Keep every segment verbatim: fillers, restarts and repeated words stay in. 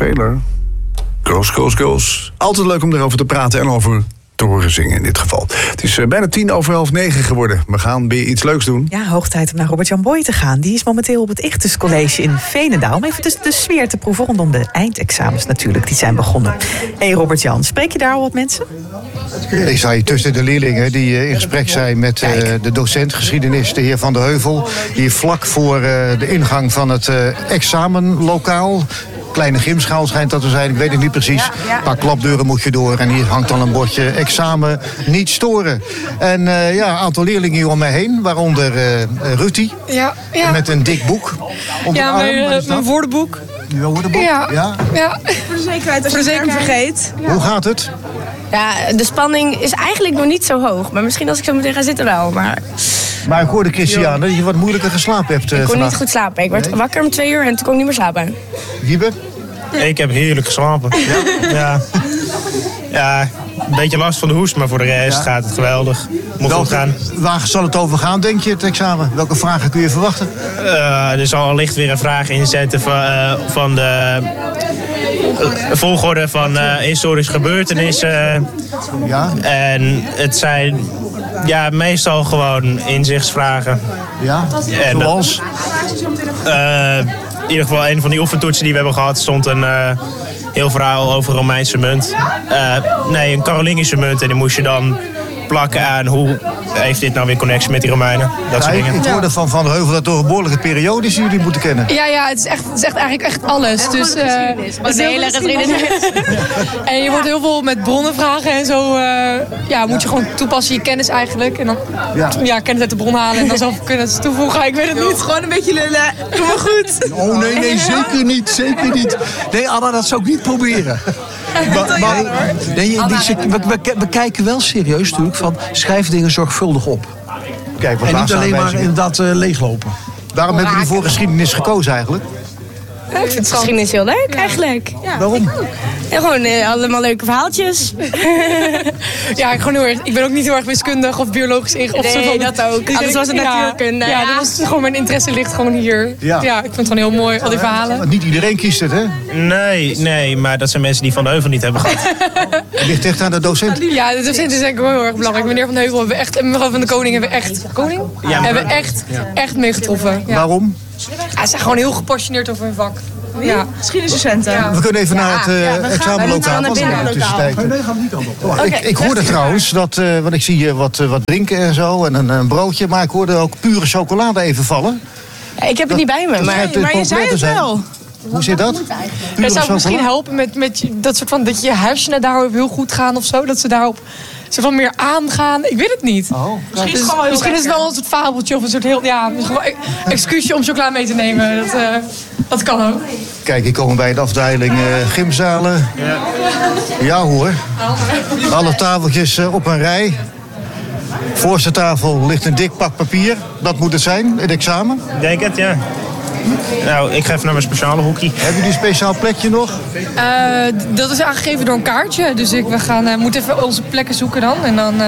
Sailor. Girls, girls, girls. Altijd leuk om erover te praten en over te horen zingen in dit geval. Het is uh, bijna tien over half negen geworden. We gaan weer iets leuks doen. Ja, hoog tijd om naar Robert-Jan Boy te gaan. Die is momenteel op het Ichthus College in Veenendaal. Om even de, de sfeer te proeven rondom de eindexamens natuurlijk. Die zijn begonnen. Hé hey Robert-Jan, spreek je daar al wat mensen? Ik sta hier tussen de leerlingen die uh, in gesprek zijn met uh, de docent geschiedenis, de heer Van der Heuvel. Hier vlak voor uh, de ingang van het uh, examenlokaal. Kleine gymschaal schijnt dat te zijn, ik weet het niet precies. Een paar klapdeuren moet je door en hier hangt dan een bordje examen niet storen. En uh, ja, een aantal leerlingen hier om mij heen, waaronder uh, Rutti. Ja, ja. Met een dik boek. Onder ja, de arm. mijn, mijn woordenboek. Uw woordenboek? Ja. Ja. ja. Voor de zekerheid als je het term vergeet. Ja. Hoe gaat het? Ja, de spanning is eigenlijk nog niet zo hoog. Maar misschien als ik zo meteen ga zitten wel. Maar, maar ik hoorde, Christiane, dat je wat moeilijker geslapen hebt uh, Ik kon vannacht. niet goed slapen. Ik werd nee? wakker om twee uur en toen kon ik niet meer slapen. Wiebe? Ik heb heerlijk geslapen. Ja? Ja. Ja, een beetje last van de hoest, maar voor de rest ja. gaat het geweldig. Moet goed gaan. Waar zal het over gaan, denk je, het examen? Welke vragen kun je verwachten? Uh, er zal allicht weer een vraag inzetten van, uh, van de uh, volgorde van uh, historische gebeurtenissen. Ja. En het zijn ja, meestal gewoon inzichtsvragen. Ja, en, zoals? Uh, in ieder geval een van die oefentoetsen die we hebben gehad stond een uh, heel verhaal over Romeinse munt. Uh, nee, een Carolingische munt en die moest je dan plakken aan hoe heeft dit nou weer connectie met die Romeinen. Dat soort dingen. Ik hoorde van Van der Heuvel dat door een behoorlijke periode is die jullie moeten kennen. Ja, ja, het is echt, het is echt eigenlijk echt alles. En dus, uh, het is de hele geschiedenis. En je wordt heel veel met bronnen vragen en zo. Uh, ja, moet je gewoon toepassen je kennis eigenlijk. En dan ja. Ja, kennis uit de bron halen en dan zelf kunnen ze toevoegen. Ik weet het niet. Gewoon een beetje lullen. Doe maar goed. Oh nee, nee, zeker niet. Zeker niet. Nee, Anna, dat zou ik niet proberen. Maar, maar, nee, die, we, we, we kijken wel serieus natuurlijk van schrijf dingen zorgvuldig op. Kijk, wat en niet alleen maar inderdaad uh, leeglopen. Waarom hebben jullie voor geschiedenis gekozen eigenlijk? Ja, ik vind geschiedenis heel leuk eigenlijk. Ja, waarom? Ja, gewoon uh, allemaal leuke verhaaltjes. Ja, ik, gewoon heel erg, ik ben ook niet heel erg wiskundig of biologisch ingewikkeld. Nee, dat ook. Alles was een natuurkunde. Ja, ja, ja. Dat was gewoon mijn interesse ligt gewoon hier. Ja, ja ik vind het gewoon heel mooi, al die verhalen. Want niet iedereen kiest het, hè? Nee, nee, maar dat zijn mensen die Van de Heuvel niet hebben gehad. Het ligt echt aan de docent. Ja, de docent is denk ik wel heel erg belangrijk. Meneer Van de Heuvel hebben we echt, en mevrouw van de Koning hebben we echt... Koning? Ja, hebben we echt, echt mee getroffen. Ja. Waarom? Ja, ze zijn gewoon heel gepassioneerd over hun vak. Ja, geschiedenisdocenten. Ja. We kunnen even naar het uh, ja, examenlokaal. Nee, gaan we niet aan okay, Ik, ik hoorde trouwens dat, uh, want ik zie hier wat, uh, wat drinken en zo en een, een broodje, maar ik hoorde ook pure chocolade even vallen. Ja, ik heb het dat, niet bij me, maar, maar je zei het wel. Hoe zit dat? Dat zou misschien helpen met, met dat soort van dat je hersenen daarop heel goed gaan of zo, dat ze daarop ze van meer aangaan. Ik weet het niet. Oh, misschien dus, misschien is het wel een soort fabeltje of een soort heel ja, excuusje om chocola mee te nemen. Dat, uh, dat kan ook. Kijk, ik kom bij de afdeling uh, gymzalen. Ja. Ja hoor. Alle tafeltjes uh, op een rij. Voorste tafel ligt een dik pak papier. Dat moet het zijn, het examen. Denk het, ja. Nou, ik ga even naar mijn speciale hoekje. Hebben jullie een speciaal plekje nog? Uh, dat is aangegeven door een kaartje. Dus ik, we gaan, uh, moeten even onze plekken zoeken dan. En dan uh,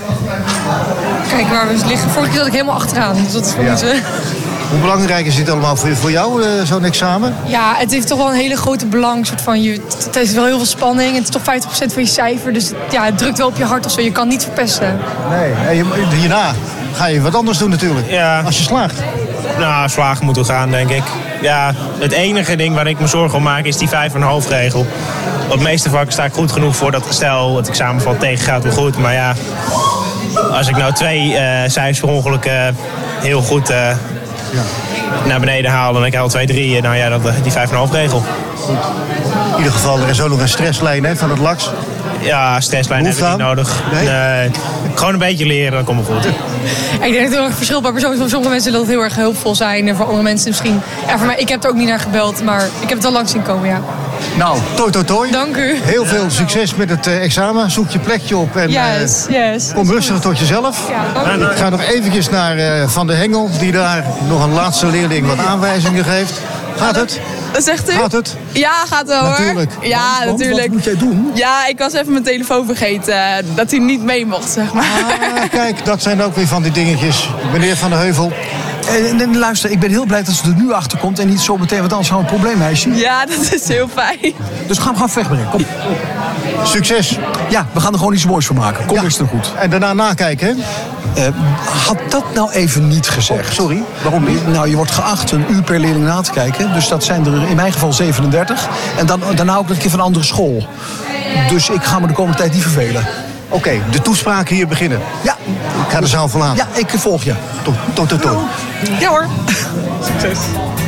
kijken waar we liggen. Vorige keer zat ik helemaal achteraan. Dus dat is ja. Moeten... Hoe belangrijk is dit allemaal voor, voor jou, uh, zo'n examen? Ja, het heeft toch wel een hele grote belang. Soort van je, het is wel heel veel spanning. Het is toch vijftig procent van je cijfer. Dus ja, het drukt wel op je hart of zo. Je kan niet verpesten. Nee, en je, hierna ga je wat anders doen natuurlijk. Ja. Als je slaagt. Nou, slagen moet we gaan, denk ik. Ja, het enige ding waar ik me zorgen om maak is die vijf en een half regel. Op de meeste vakken sta ik goed genoeg voor dat stel het examen valt tegen, gaat wel goed. Maar ja, als ik nou twee uh, cijfers per ongeluk uh, heel goed uh, ja. naar beneden haal, dan ik haal twee, drie. Nou ja, dat, die vijf en een half regel. Goed. In ieder geval, er is ook nog een stresslijn hè, van het L A X. Ja, stresslijn heb ik niet nodig. Nee? Nee. Gewoon een beetje leren, dan komt het goed. Ik denk dat het heel erg verschil per persoon. Voor sommige mensen dat het heel erg hulpvol zijn. En voor andere mensen misschien... Ja, voor mij, ik heb er ook niet naar gebeld, maar ik heb het al langs zien komen, ja. Nou, toi toi toi. Dank u. Heel veel succes met het uh, examen. Zoek je plekje op en yes, uh, yes. kom rustig tot jezelf. Ja, ik ga nog eventjes naar uh, Van de Hengel, die daar nog een laatste leerling wat aanwijzingen geeft. Gaat het? Wat zegt u? Gaat het? Ja, gaat wel hoor. Natuurlijk. Ja, want, natuurlijk. Wat moet jij doen? Ja, ik was even mijn telefoon vergeten. Dat hij niet mee mocht, zeg maar. Ah, kijk, dat zijn ook weer van die dingetjes. Meneer Van der Heuvel, En, en luister, ik ben heel blij dat ze er nu achter komt en niet zo meteen, want anders gaan we een probleem, meisje. Ja, dat is heel fijn. Dus ga hem gewoon wegbrengen. Kom. Succes. Ja, we gaan er gewoon iets moois van maken. Kom, Ja. is het goed. En daarna nakijken, hè? Uh, had dat nou even niet gezegd? Oh, sorry, waarom niet? Nou, je wordt geacht een uur per leerling na te kijken. Dus dat zijn er in mijn geval zevenendertig. En dan, daarna ook nog een keer van een andere school. Dus ik ga me de komende tijd niet vervelen. Oké, okay, de toespraak hier beginnen. Ja. Ik ga de zaal verlaten. Ja, ik volg je. Tot, tot, tot, tot. Ja hoor. Succes.